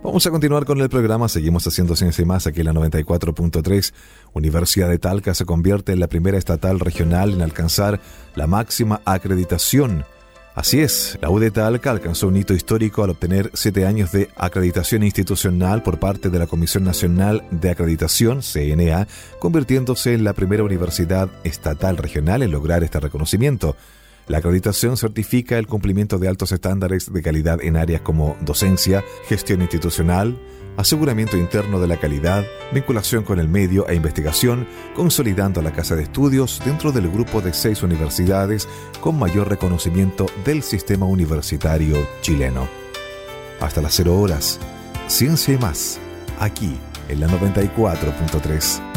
Vamos a continuar con el programa. Seguimos haciendo Ciencia y Más aquí en la 94.3. Universidad de Talca se convierte en la primera estatal regional en alcanzar la máxima acreditación. Así es, la U de Talca alcanzó un hito histórico al obtener 7 años de acreditación institucional por parte de la Comisión Nacional de Acreditación, CNA, convirtiéndose en la primera universidad estatal regional en lograr este reconocimiento. La acreditación certifica el cumplimiento de altos estándares de calidad en áreas como docencia, gestión institucional, aseguramiento interno de la calidad, vinculación con el medio e investigación, consolidando a la Casa de Estudios dentro del grupo de 6 universidades con mayor reconocimiento del sistema universitario chileno. Hasta las 0 horas, Ciencia y Más, aquí en la 94.3.